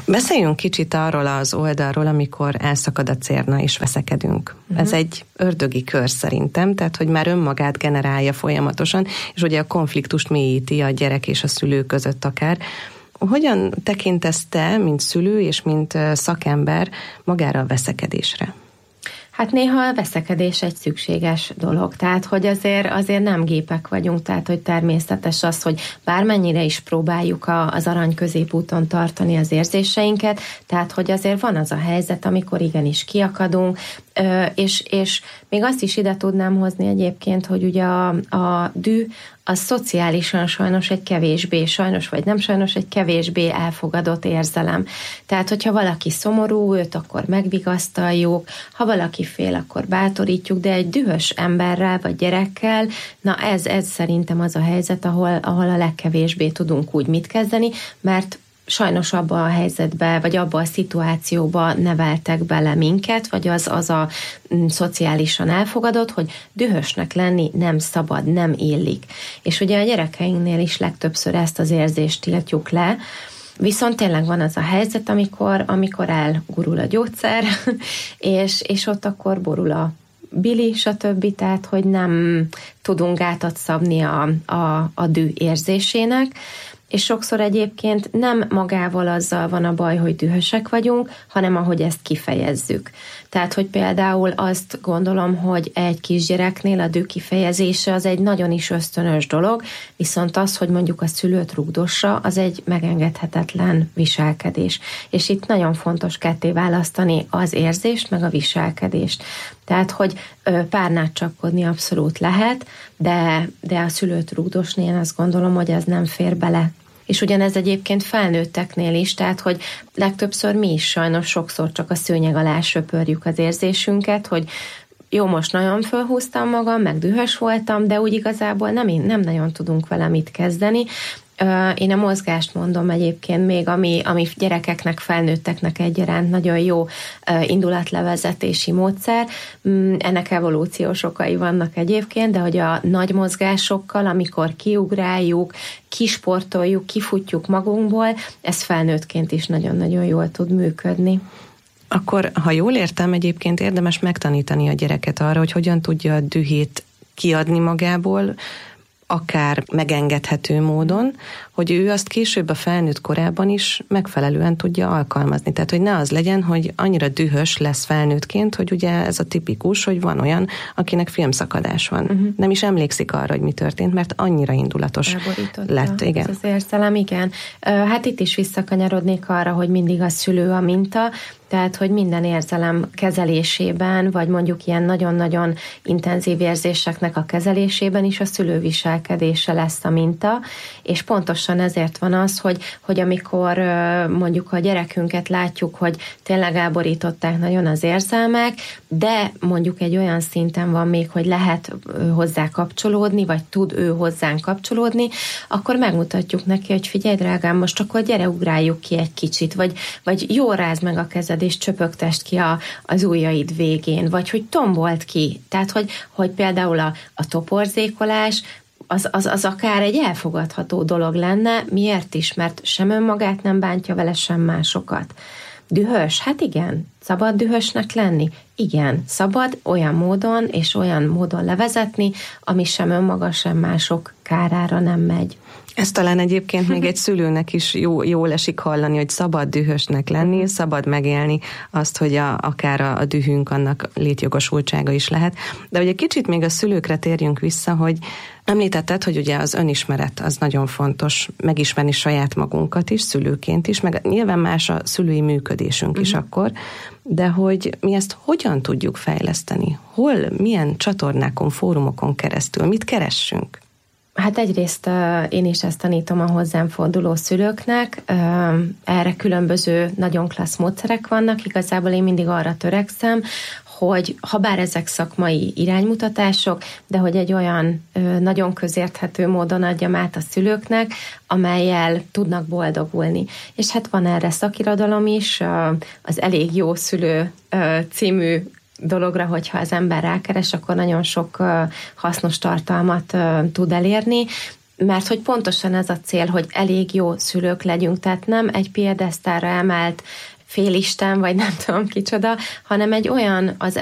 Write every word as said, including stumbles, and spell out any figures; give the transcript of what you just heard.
Beszéljünk kicsit arról az oldalról, amikor elszakad a cérna és veszekedünk. Uh-huh. Ez egy ördögi kör szerintem, tehát hogy már önmagát generálja folyamatosan, és ugye a konfliktust mélyíti a gyerek és a szülő között akár. Hogyan tekintesz te, mint szülő és mint szakember magára a veszekedésre? Hát néha a veszekedés egy szükséges dolog, tehát hogy azért, azért nem gépek vagyunk, tehát hogy természetes az, hogy bármennyire is próbáljuk a, az arany középúton tartani az érzéseinket, tehát hogy azért van az a helyzet, amikor igenis kiakadunk, és, és még azt is ide tudnám hozni egyébként, hogy ugye a, a dű az szociálisan sajnos egy kevésbé, sajnos vagy nem sajnos, egy kevésbé elfogadott érzelem. Tehát, hogyha valaki szomorú, őt akkor megvigasztaljuk, ha valaki fél, akkor bátorítjuk, de egy dühös emberrel vagy gyerekkel, na ez, ez szerintem az a helyzet, ahol, ahol a legkevésbé tudunk úgy mit kezdeni, mert sajnos abba a helyzetbe, vagy abba a szituációba neveltek bele minket, vagy az, az a m, szociálisan elfogadott, hogy dühösnek lenni nem szabad, nem illik. És ugye a gyerekeinknél is legtöbbször ezt az érzést tiltjuk le, viszont tényleg van az a helyzet, amikor, amikor elgurul a gyógyszer, és, és ott akkor borul a bili, stb., tehát hogy nem tudunk gátat szabni a, a, a dű érzésének, és sokszor egyébként nem magával azzal van a baj, hogy dühösek vagyunk, hanem ahogy ezt kifejezzük. Tehát, hogy például azt gondolom, hogy egy kisgyereknél a dű kifejezése az egy nagyon is ösztönös dolog, viszont az, hogy mondjuk a szülőt rugdossa, az egy megengedhetetlen viselkedés. És itt nagyon fontos ketté választani az érzést, meg a viselkedést. Tehát, hogy párnát csapkodni abszolút lehet, de, de a szülőt rugdosni, én azt gondolom, hogy ez nem fér bele. És ugyanez egyébként felnőtteknél is, tehát, hogy legtöbbször mi is sajnos sokszor csak a szőnyeg alá söpörjük az érzésünket, hogy jó, most nagyon fölhúztam magam, meg dühös voltam, de úgy igazából nem, nem nagyon tudunk vele mit kezdeni. Én a mozgást mondom egyébként még, ami, ami gyerekeknek, felnőtteknek egyaránt nagyon jó indulatlevezetési módszer. Ennek evolúciós okai vannak egyébként, de hogy a nagy mozgásokkal, amikor kiugráljuk, kisportoljuk, kifutjuk magunkból, ez felnőttként is nagyon-nagyon jól tud működni. Akkor, ha jól értem, egyébként érdemes megtanítani a gyereket arra, hogy hogyan tudja a dühét kiadni magából, akár megengedhető módon, hogy ő azt később a felnőtt korában is megfelelően tudja alkalmazni. Tehát, hogy ne az legyen, hogy annyira dühös lesz felnőttként, hogy ugye ez a tipikus, hogy van olyan, akinek filmszakadás van. Uh-huh. Nem is emlékszik arra, hogy mi történt, mert annyira indulatos lett. Igen. Ez az érzelem, igen. Hát itt is visszakanyarodnék arra, hogy mindig a szülő a minta, tehát, hogy minden érzelem kezelésében, vagy mondjuk ilyen nagyon-nagyon intenzív érzéseknek a kezelésében is a szülő viselkedése lesz a minta, és pontosan ezért van az, hogy, hogy amikor mondjuk a gyerekünket látjuk, hogy tényleg elborították nagyon az érzelmek, de mondjuk egy olyan szinten van még, hogy lehet hozzá kapcsolódni, vagy tud ő hozzánk kapcsolódni, akkor megmutatjuk neki, hogy figyelj, drágám, most akkor gyere, ugráljuk ki egy kicsit, vagy, vagy jó rázd meg a kezed, és csöpögtest ki a, az ujjaid végén, vagy hogy tombolt ki. Tehát, hogy, hogy például a, a toporzékolás, az, az, az akár egy elfogadható dolog lenne. Miért is? Mert sem önmagát nem bántja vele, sem másokat. Dühös? Hát igen. Szabad dühösnek lenni? Igen. Szabad olyan módon és olyan módon levezetni, ami sem önmaga, sem mások kárára nem megy. Ez talán egyébként még egy szülőnek is jó, jól esik hallani, hogy szabad dühösnek lenni, szabad megélni azt, hogy a, akár a, a dühünk annak létjogosultsága is lehet. De ugye kicsit még a szülőkre térjünk vissza, hogy említetted, hogy ugye az önismeret az nagyon fontos, megismerni saját magunkat is, szülőként is, meg nyilván más a szülői működésünk uh-huh. is akkor, de hogy mi ezt hogyan tudjuk fejleszteni? Hol, milyen csatornákon, fórumokon keresztül, mit keressünk? Hát egyrészt uh, én is ezt tanítom a hozzám forduló szülőknek, uh, erre különböző nagyon klassz módszerek vannak, igazából én mindig arra törekszem, hogy ha bár ezek szakmai iránymutatások, de hogy egy olyan uh, nagyon közérthető módon adjam át a szülőknek, amellyel tudnak boldogulni. És hát van erre szakirodalom is, uh, az Elég jó szülő uh, című dologra, hogyha az ember rákeres, akkor nagyon sok uh, hasznos tartalmat uh, tud elérni. mert hogy pontosan ez a cél, hogy elég jó szülők legyünk, tehát nem egy piedesztára emelt félisten, vagy nem tudom kicsoda, hanem egy olyan az